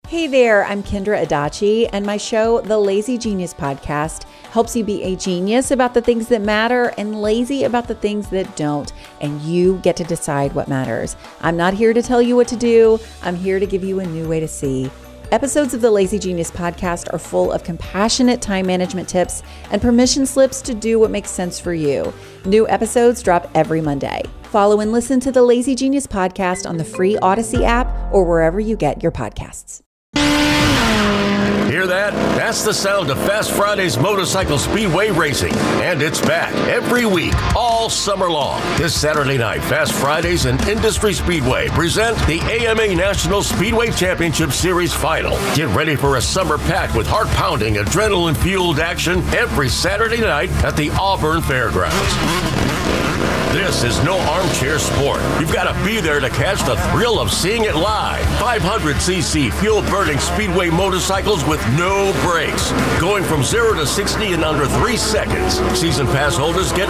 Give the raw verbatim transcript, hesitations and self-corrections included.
Hey there, I'm Kendra Adachi, and my show, The Lazy Genius Podcast, helps you be a genius about the things that matter and lazy about the things that don't, and you get to decide what matters. I'm not here to tell you what to do. I'm here to give you a new way to see. Episodes of the Lazy Genius Podcast are full of compassionate time management tips and permission slips to do what makes sense for you. New episodes drop every Monday. Follow and listen to the Lazy Genius Podcast on the free Odyssey app or wherever you get your podcasts. Hear that? That's the sound of Fast Fridays Motorcycle Speedway Racing. And it's back every week, all summer long. This Saturday night, Fast Fridays and Industry Speedway present the A M A National Speedway Championship Series Final. Get ready for a summer packed with heart-pounding, adrenaline-fueled action every Saturday night at the Auburn Fairgrounds. This is no armchair sport. You've got to be there to catch the thrill of seeing it live. five hundred c c fuel-burning speedway motorcycles with no brakes. Going from zero to sixty in under three seconds. Season pass holders get